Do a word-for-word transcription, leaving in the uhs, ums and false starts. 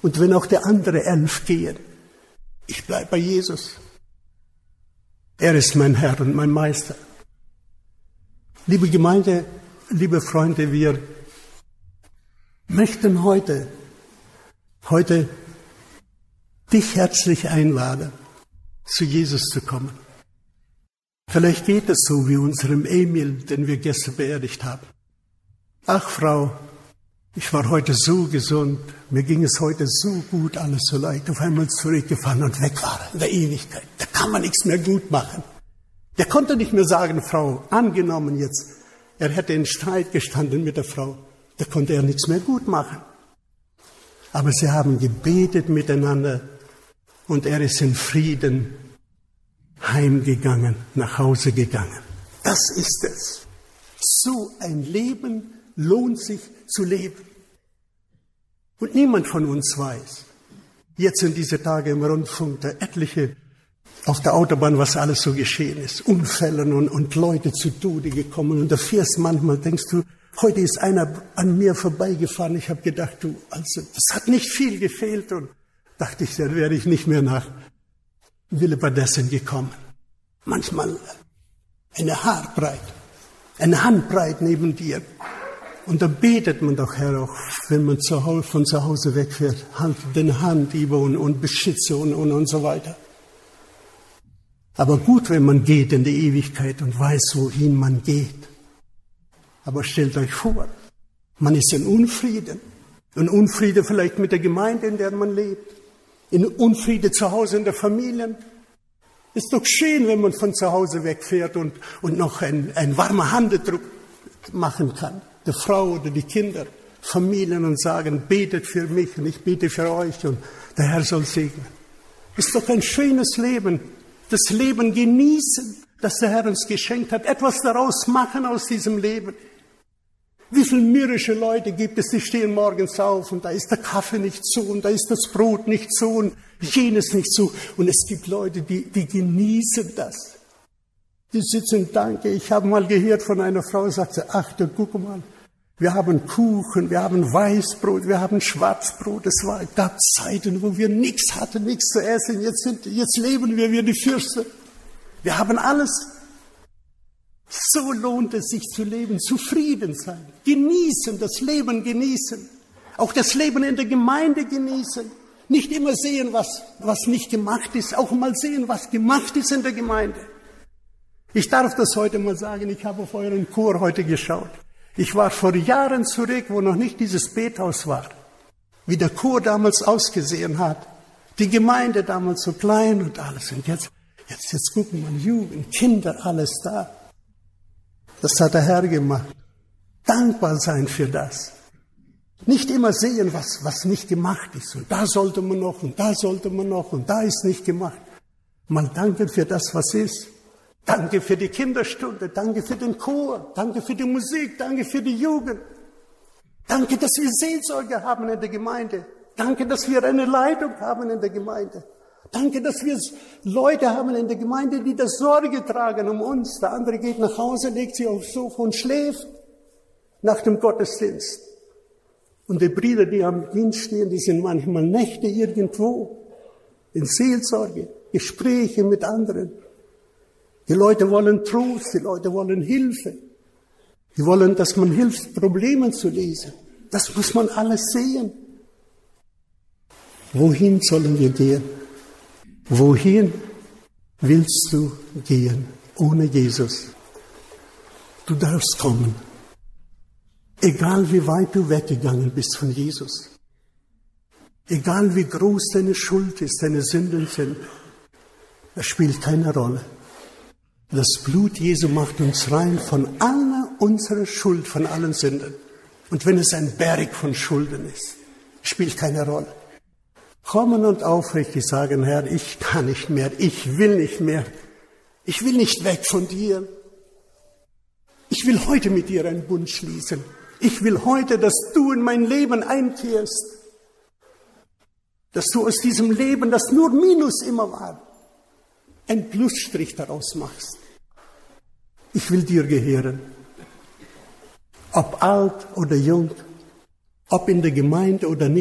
Und wenn auch der andere elf gehen, ich bleibe bei Jesus. Er ist mein Herr und mein Meister. Liebe Gemeinde, liebe Freunde, wir möchten heute, heute dich herzlich einladen, zu Jesus zu kommen. Vielleicht geht es so wie unserem Emil, den wir gestern beerdigt haben. Ach Frau, ich war heute so gesund, mir ging es heute so gut, alles so leicht, auf einmal zurückgefallen und weg war er in der Ewigkeit. Da kann man nichts mehr gut machen. Der konnte nicht mehr sagen, Frau, angenommen jetzt, er hätte in Streit gestanden mit der Frau, da konnte er nichts mehr gut machen. Aber sie haben gebetet miteinander und er ist in Frieden heimgegangen, nach Hause gegangen. Das ist es. So ein Leben lohnt sich zu leben. Und niemand von uns weiß, jetzt sind diese Tage im Rundfunk, da etliche auf der Autobahn, was alles so geschehen ist. Unfälle und, und Leute zu Tode gekommen. Und da fährst manchmal, denkst du, heute ist einer an mir vorbeigefahren. Ich habe gedacht, du, also das hat nicht viel gefehlt. Und dachte ich, dann wäre ich nicht mehr nach Willebadessen gekommen. Manchmal eine Haarbreit, eine Handbreit neben dir. Und da betet man doch, Herr, auch wenn man zu Hause, von zu Hause wegfährt, halt den Hand über und, und beschütze und, und, und so weiter. Aber gut, wenn man geht in die Ewigkeit und weiß, wohin man geht. Aber stellt euch vor, man ist in Unfrieden. In Unfriede vielleicht mit der Gemeinde, in der man lebt. In Unfriede zu Hause in der Familie. Ist doch schön, wenn man von zu Hause wegfährt und, und noch ein, ein warmer Handedruck machen kann. Der Frau oder die Kinder, Familien und sagen, betet für mich und ich bete für euch und der Herr soll segnen. Ist doch ein schönes Leben. Das Leben genießen, das der Herr uns geschenkt hat. Etwas daraus machen aus diesem Leben. Wie viele mürrische Leute gibt es, die stehen morgens auf und da ist der Kaffee nicht so und da ist das Brot nicht so und jenes nicht so. Und es gibt Leute, die, die genießen das. Die sitzen, danke, ich habe mal gehört von einer Frau, sagte, ach, du, guck mal, wir haben Kuchen, wir haben Weißbrot, wir haben Schwarzbrot. Es war, gab Zeiten, wo wir nichts hatten, nichts zu essen. Jetzt, sind, jetzt leben wir wie die Fürsten. Wir haben alles. So lohnt es sich zu leben, zufrieden sein, genießen, das Leben genießen. Auch das Leben in der Gemeinde genießen. Nicht immer sehen, was, was nicht gemacht ist, auch mal sehen, was gemacht ist in der Gemeinde. Ich darf das heute mal sagen, ich habe auf euren Chor heute geschaut. Ich war vor Jahren zurück, wo noch nicht dieses Bethaus war. Wie der Chor damals ausgesehen hat. Die Gemeinde damals so klein und alles. Und jetzt, jetzt, jetzt gucken wir Jugend, Kinder, alles da. Das hat der Herr gemacht. Dankbar sein für das. Nicht immer sehen, was, was nicht gemacht ist. Und da sollte man noch, und da sollte man noch, und da ist nicht gemacht. Mal danken für das, was ist. Danke für die Kinderstunde, danke für den Chor, danke für die Musik, danke für die Jugend. Danke, dass wir Seelsorger haben in der Gemeinde. Danke, dass wir eine Leitung haben in der Gemeinde. Danke, dass wir Leute haben in der Gemeinde, die das Sorge tragen um uns. Der andere geht nach Hause, legt sich aufs Sofa und schläft nach dem Gottesdienst. Und die Brüder, die am Dienst stehen, die sind manchmal Nächte irgendwo in Seelsorge, Gespräche mit anderen. Die Leute wollen Trost, die Leute wollen Hilfe. Die wollen, dass man hilft, Probleme zu lösen. Das muss man alles sehen. Wohin sollen wir gehen? Wohin willst du gehen ohne Jesus? Du darfst kommen. Egal wie weit du weggegangen bist von Jesus. Egal wie groß deine Schuld ist, deine Sünden sind. Das spielt keine Rolle. Das Blut Jesu macht uns rein von aller unserer Schuld, von allen Sünden. Und wenn es ein Berg von Schulden ist, spielt keine Rolle. Kommen und aufrichtig sagen, Herr, ich kann nicht mehr, ich will nicht mehr. Ich will nicht weg von dir. Ich will heute mit dir einen Bund schließen. Ich will heute, dass du in mein Leben einkehrst. Dass du aus diesem Leben, das nur Minus immer war, einen Plusstrich daraus machst. Ich will dir gehören. Ob alt oder jung, ob in der Gemeinde oder nicht.